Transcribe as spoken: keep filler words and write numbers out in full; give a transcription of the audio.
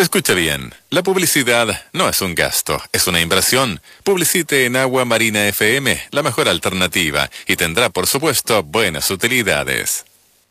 Escucha bien, la publicidad no es un gasto, es una inversión. Publicite en Agua Marina F M, la mejor alternativa, y tendrá, por supuesto, buenas utilidades.